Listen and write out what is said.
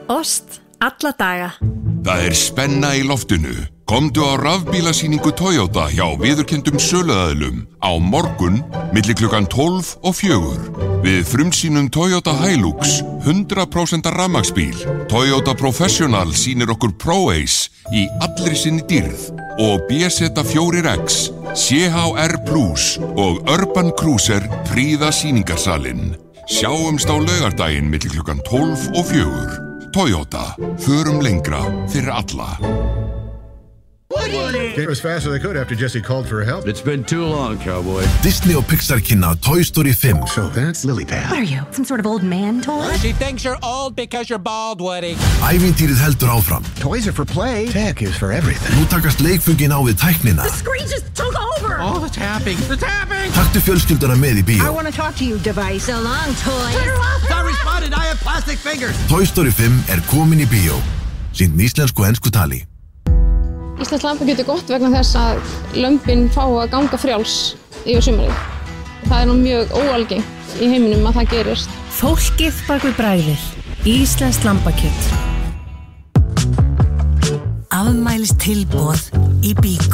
Ost alla daga. Það spenna í loftinu. Komdu á rafbílasýningu Toyota hjá viðurkenndum söluaðilum á morgun milli klukkan 12 og 4. Við frumsýnum Toyota Hilux 100% rafmagnsbíl. Toyota Professional sýnir okkur ProAce í allri sinni dýrð og BZ4X, CHR Plus og Urban Cruiser prýða sýningarsalinn. Sjáumst á laugardaginn milli klukkan 12 og 4. Toyota, förum lengra fyrir alla. Came as fast as they could after Jesse called for help. It's been too long, cowboy. Disney og Pixar kynna Toy Story 5. So that's Lily Pad. What are you, some sort of old man toy? She thinks you're old because you're bald, Woody. Ævintýrið heldur áfram. Toys are for play. Tech is for everything. Nú takast leikföngin á við tæknina. The screen just took over! Oh, the tapping. Taktu fjölskylduna með í I bíó. want to talk to you, device. So long, toys. I responded, I have plastic fingers. Toy Story 5 komin í bíó. Sýnd með íslensku og ensku tali. Íslenskt lambakjöt gott vegna þess að lömbin fá að ganga frjáls yfir sumarið. Það nú mjög óalgengt í heiminum að það gerist. Fólkið bak við bragðið. Íslenskt lambakjöt. Afmælistilboð í Byko.